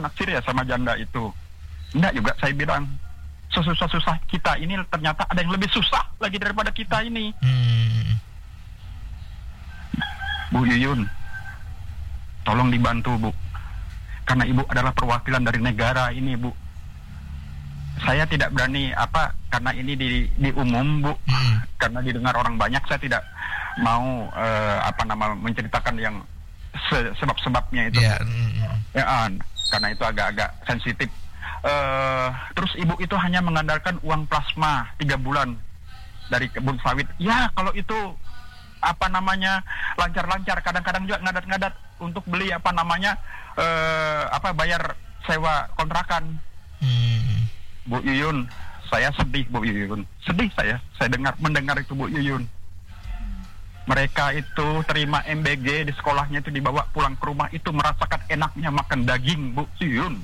naksir ya sama janda itu. Enggak juga saya bilang. Sesusah-susah kita ini ternyata ada yang lebih susah lagi daripada kita ini. Bu Yuyun, tolong dibantu Bu. Karena Ibu adalah perwakilan dari negara ini Bu. Saya tidak berani karena ini di umum Bu. Karena didengar orang banyak, saya tidak mau menceritakan yang sebab-sebabnya itu. Ya, karena itu agak-agak sensitif. Terus ibu itu hanya mengandalkan uang plasma 3 bulan dari kebun sawit. Ya kalau itu lancar-lancar, kadang-kadang juga ngadat-ngadat untuk beli bayar sewa kontrakan. Bu Yuyun, saya sedih Bu Yuyun, sedih saya mendengar itu Bu Yuyun. Mereka itu terima MBG di sekolahnya itu dibawa pulang ke rumah itu merasakan enaknya makan daging Bu Yuyun.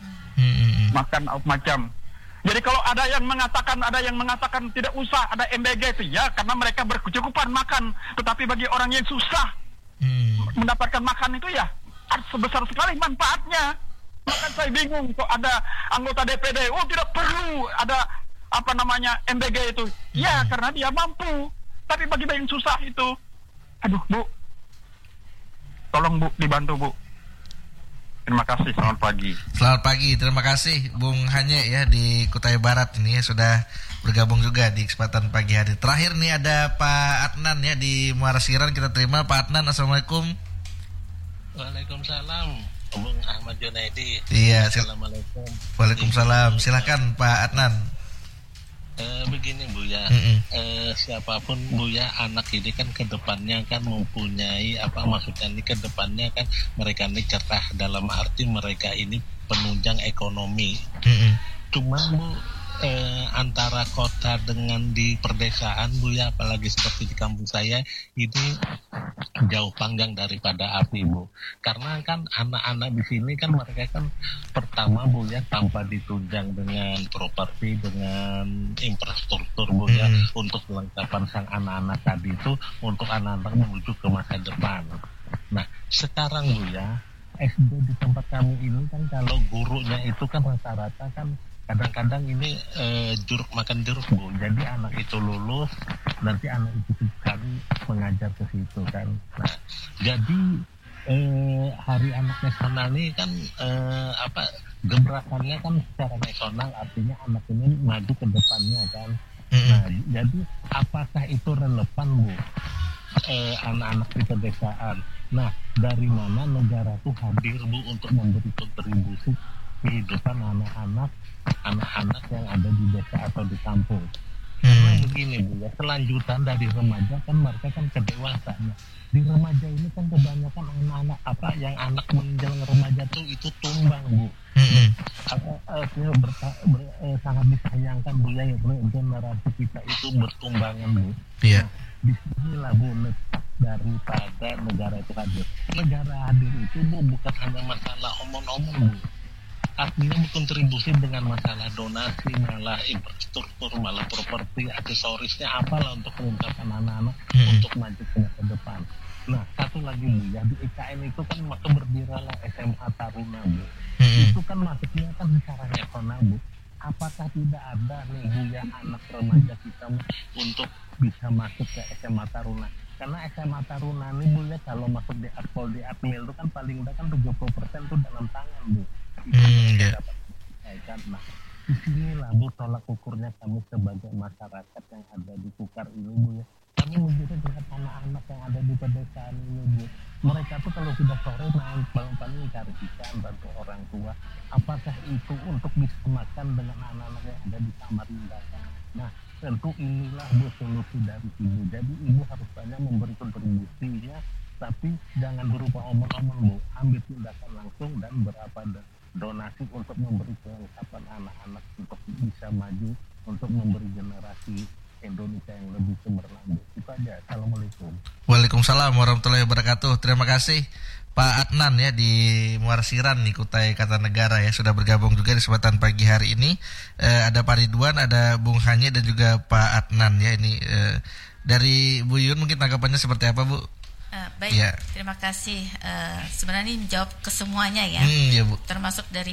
Makan macam. Jadi kalau ada yang mengatakan tidak usah ada MBG itu ya karena mereka berkecukupan makan. Tetapi bagi orang yang susah mendapatkan makan itu ya sebesar sekali manfaatnya. Maka saya bingung kok ada anggota DPD tidak perlu ada MBG itu. Ya karena dia mampu. Tapi bagi yang susah itu, aduh Bu, tolong Bu dibantu Bu. Terima kasih, selamat pagi. Selamat pagi, terima kasih Bung Hanye ya di Kutai Barat ini ya sudah bergabung juga di kesempatan pagi hari. Terakhir nih ada Pak Adnan ya di Muara Siran, kita terima Pak Adnan. Assalamualaikum. Waalaikumsalam, Bung Ahmad Junaidi. Iya, Assalamualaikum. Waalaikumsalam. Silakan Pak Adnan. Begini Bu ya, siapapun Bu ya, anak ini kan kedepannya kan mempunyai maksudnya ini kedepannya kan mereka ini cerah dalam arti mereka ini penunjang ekonomi. Cuman Bu antara kota dengan di perdesaan Bu ya, apalagi seperti di kampung saya ini jauh panggang daripada api Bu. Karena kan anak-anak di sini kan mereka kan pertama Bu ya tanpa ditunjang dengan properti, dengan infrastruktur Bu ya untuk kelengkapan sang anak-anak tadi itu untuk anak-anak menuju ke masa depan. Nah sekarang Bu ya SD di tempat kami ini kan kalau gurunya itu kan rata-rata kan kadang-kadang ini jeruk makan jeruk Bu. Jadi anak itu lulus, nanti anak itu sekali mengajar ke situ kan. Nah, jadi Hari Anak Nasional ini kan gebrakannya kan secara nasional, artinya anak ini maju ke depannya kan. Nah, jadi apakah itu relevan Bu? Anak-anak di pedesaan. Nah, dari mana negara tuh hadir Bu untuk memberi kontribusi kehidupan anak-anak yang ada di desa atau di kampung. Karena begini Bu ya, kelanjutan dari remaja kan mereka kan ke dewasa. Nah, di remaja ini kan kebanyakan anak-anak yang anak menjelang remaja tuh itu tumbang Bu. Sangat disayangkan Bu ya, generasi kita itu bertumbangan Bu. Iya. Disinilah Bu daripada negara itu hadir. Negara hadir itu Bu bukan hanya masalah omong-omong Bu. Artinya berkontribusi dengan masalah donasi, malah infrastruktur, malah properti, aksesorisnya apalah untuk mengungkapkan anak-anak untuk maju ke masa depan. Nah, satu lagi Bu, ya di IKN itu kan maka berdirilah SMA Taruna Bu. Itu kan masuknya kan secara nasional Bu. Apakah tidak ada nih Bu ya anak remaja kita untuk bisa masuk ke SMA Taruna? Karena SMA Taruna ini Bu ya kalau masuk di Akpol di Atmil itu kan paling enggak kan 70% itu dalam tangan Bu. Nah, disinilah Bu tolak ukurnya kami sebagai masyarakat yang ada di Kukar ini Bu ya. Kami menjadi dengan anak-anak yang ada di pedesaan ini Bu. Mereka tuh kalau sudah sore main paling cari ikan bantu orang tua. Apakah itu untuk bisa makan dengan anak-anak yang ada di Samarinda? Nah, tentu inilah Bu solusi dari Ibu. Jadi Ibu harus banyak memberi kontribusinya, tapi jangan berupa omong-omong Bu. Ambil tindakan langsung dan berapa donasi untuk memberi kelengkapan anak-anak untuk bisa maju, untuk memberi generasi Indonesia yang lebih cemerlang. Itu aja. Assalamualaikum. Waalaikumsalam warahmatullahi wabarakatuh. Terima kasih Pak Adnan ya di Muara Siran nih Kutai Kartanegara ya sudah bergabung juga di kesempatan pagi hari ini. Ada Pak Ridwan, ada Bung Hanye dan juga Pak Adnan ya ini dari Bu Yun mungkin tanggapannya seperti apa Bu? Baik, ya. Terima kasih. Sebenarnya ini menjawab ke semuanya ya, ya Bu. Termasuk dari